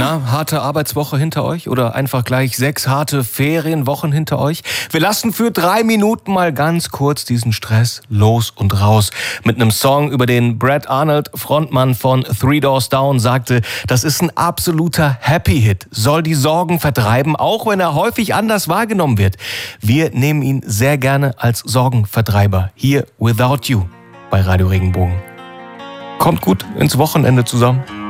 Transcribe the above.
Na, harte Arbeitswoche hinter euch oder einfach gleich 6 harte Ferienwochen hinter euch? Wir lassen für 3 Minuten mal ganz kurz diesen Stress los und raus. Mit einem Song, über den Brad Arnold, Frontmann von Three Doors Down, sagte, das ist ein absoluter Happy-Hit, soll die Sorgen vertreiben, auch wenn er häufig anders wahrgenommen wird. Wir nehmen ihn sehr gerne als Sorgenvertreiber. Hier Without You bei Radio Regenbogen. Kommt gut ins Wochenende zusammen.